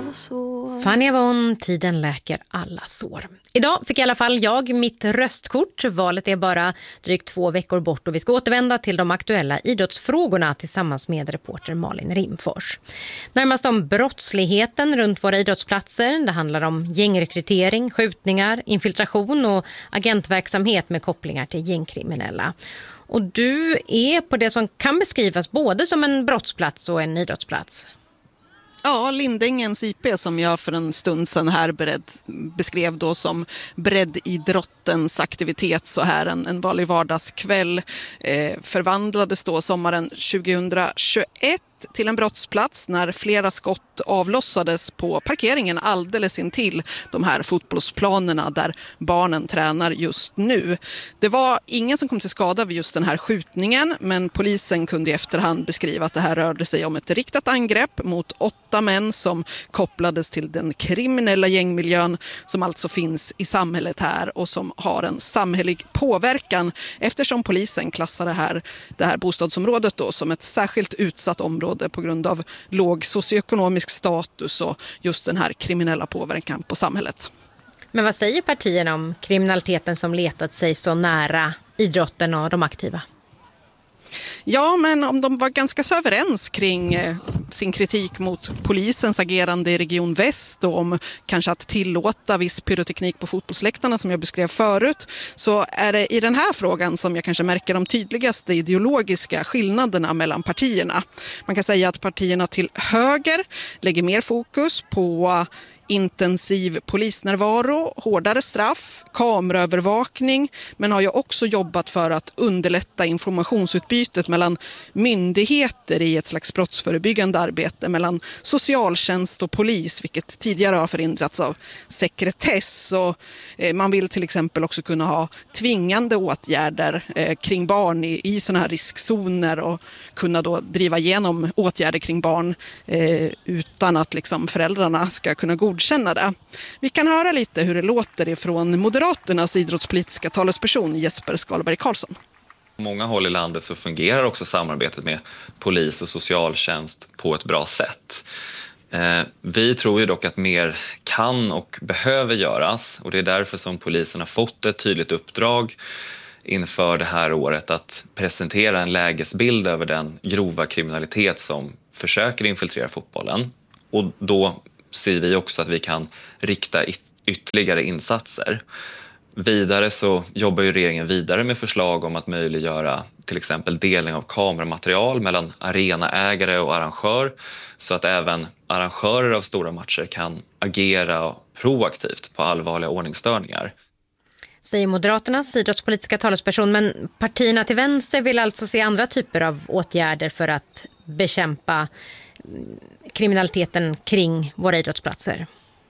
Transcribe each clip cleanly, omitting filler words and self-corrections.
sår. Fanny Avon, tiden läker alla sår. Idag fick i alla fall jag mitt röstkort. Valet är bara drygt 2 veckor bort och vi ska återvända till de aktuella idrottsfrågorna tillsammans med reporter Malin Rimfors. Närmast om brottsligheten runt våra idrottsplatser. Det handlar om gängrekrytering, skjutningar, infiltration och agentverksamhet med kopplingar till gängkriminella. Och du är på det som kan beskrivas både som en brottsplats och en idrottsplats. Ja, Lindängens IP som jag för en stund sedan här beskrev då som breddidrottens aktivitet så här en vanlig vardagskväll förvandlades då sommaren 2021 till en brottsplats när flera skott avlossades på parkeringen alldeles intill de här fotbollsplanerna där barnen tränar just nu. Det var ingen som kom till skada vid just den här skjutningen, men polisen kunde i efterhand beskriva att det här rörde sig om ett riktat angrepp mot 8 män som kopplades till den kriminella gängmiljön som alltså finns i samhället här och som har en samhällelig påverkan eftersom polisen klassar det här bostadsområdet då som ett särskilt utsatt område på grund av låg socioekonomisk status och just den här kriminella påverkan på samhället. Men vad säger partierna om kriminaliteten som letat sig så nära idrotten och de aktiva? Ja, men om de var ganska så överens kring sin kritik mot polisens agerande i Region Väst och om kanske att tillåta viss pyroteknik på fotbollsläktarna som jag beskrev förut, så är det i den här frågan som jag kanske märker de tydligaste ideologiska skillnaderna mellan partierna. Man kan säga att partierna till höger lägger mer fokus på intensiv polisnärvaro, hårdare straff, kameraövervakning, men har ju också jobbat för att underlätta informationsutbytet mellan myndigheter i ett slags brottsförebyggande arbete mellan socialtjänst och polis, vilket tidigare har förhindrats av sekretess. Och man vill till exempel också kunna ha tvingande åtgärder kring barn i sådana här riskzoner och kunna då driva igenom åtgärder kring barn utan att liksom föräldrarna ska kunna godkänna det. Vi kan höra lite hur det låter ifrån Moderaternas idrottspolitiska talesperson Jesper Skalberg Karlsson. På många håll i landet så fungerar också samarbetet med polis och socialtjänst på ett bra sätt. Vi tror ju dock att mer kan och behöver göras och det är därför som polisen har fått ett tydligt uppdrag inför det här året att presentera en lägesbild över den grova kriminalitet som försöker infiltrera fotbollen. Och då ser vi också att vi kan rikta ytterligare insatser. Vidare så jobbar ju regeringen vidare med förslag om att möjliggöra till exempel delning av kameramaterial mellan arenaägare och arrangör så att även arrangörer av stora matcher kan agera proaktivt på allvarliga ordningsstörningar. Säger Moderaternas idrottspolitiska talesperson, men partierna till vänster vill alltså se andra typer av åtgärder för att bekämpa kriminaliteten kring våra idrottsplatser.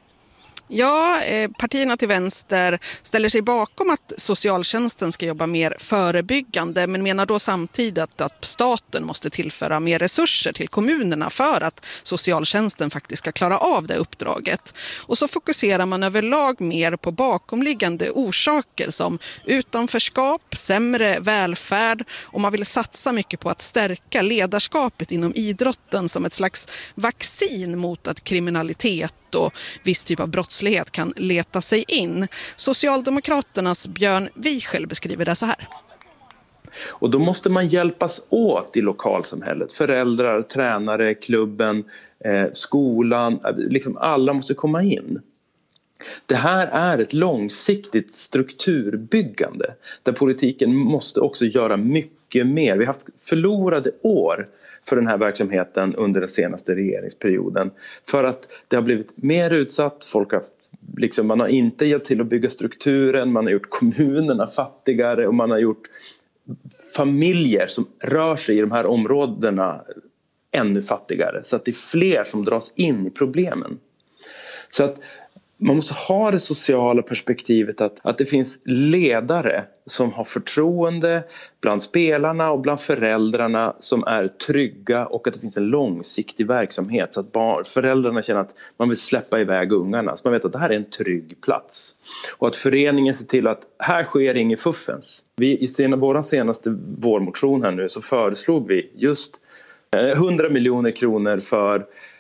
Ja, partierna till vänster ställer sig bakom att socialtjänsten ska jobba mer förebyggande men menar då samtidigt att staten måste tillföra mer resurser till kommunerna för att socialtjänsten faktiskt ska klara av det uppdraget. Och så fokuserar man överlag mer på bakomliggande orsaker som utanförskap, sämre välfärd och man vill satsa mycket på att stärka ledarskapet inom idrotten som ett slags vaccin mot att kriminalitet och viss typ av brottslighet kan leta sig in. Socialdemokraternas Björn Wiechel beskriver det så här. Och då måste man hjälpas åt i lokalsamhället. Föräldrar, tränare, klubben, skolan, liksom alla måste komma in. Det här är ett långsiktigt strukturbyggande där politiken måste också göra mycket mer. Vi har haft förlorade år för den här verksamheten under den senaste regeringsperioden. För att det har blivit mer utsatt, folk har, liksom, man har inte hjälpt till att bygga strukturen, man har gjort kommunerna fattigare och man har gjort familjer som rör sig i de här områdena ännu fattigare. Så att det är fler som dras in i problemen. Så att man måste ha det sociala perspektivet att det finns ledare som har förtroende bland spelarna och bland föräldrarna som är trygga och att det finns en långsiktig verksamhet så att föräldrarna känner att man vill släppa iväg ungarna. Så man vet att det här är en trygg plats. Och att föreningen ser till att här sker inget fuffens. I vår senaste vårmotion här nu så föreslog vi just 100 miljoner kronor för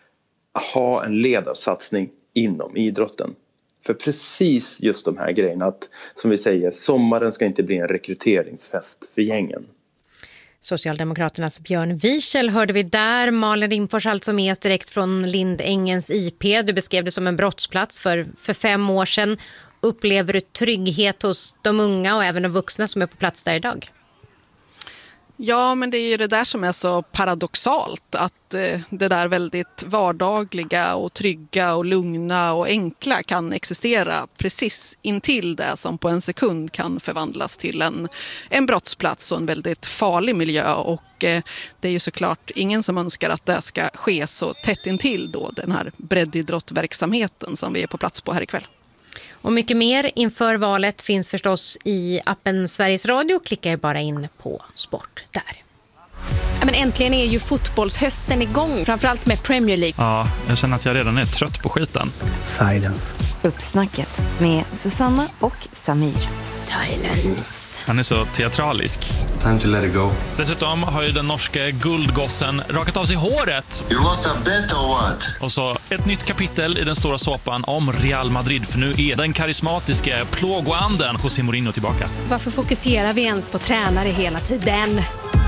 ha en ledarsatsning inom idrotten. För precis just de här grejerna, att som vi säger, sommaren ska inte bli en rekryteringsfest för gängen. Socialdemokraternas Björn Wiechel hörde vi där. Malin Rimfors alltså med oss direkt från Lindängens IP. Du beskrev det som en brottsplats för 5 år sedan. Upplever du trygghet hos de unga och även de vuxna som är på plats där idag? Ja, men det är ju det där som är så paradoxalt, att det där väldigt vardagliga och trygga och lugna och enkla kan existera precis intill det som på en sekund kan förvandlas till en brottsplats och en väldigt farlig miljö. Och det är ju såklart ingen som önskar att det ska ske så tätt intill då den här breddidrottverksamheten som vi är på plats på här ikväll. Och mycket mer inför valet finns förstås i appen Sveriges Radio. Klicka er bara in på sport där. Ja, men äntligen är ju fotbollshösten igång, framförallt med Premier League. Ja, jag känner att jag redan är trött på skiten. Silence. Uppsnacket med Susanna och Samir. Silence. Han är så teatralisk. Time to let it go. Dessutom har ju den norske guldgossen rakat av sig håret. You lost a bet or what? Och så ett nytt kapitel i den stora såpan om Real Madrid. För nu är den karismatiska plågoanden José Mourinho tillbaka. Varför fokuserar vi ens på tränare hela tiden?